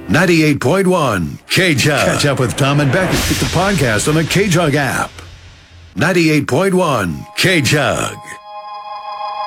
98.1 K-Jug. Catch up with Tom and Becky with the podcast on the K-Jug app. 98.1 K-Jug.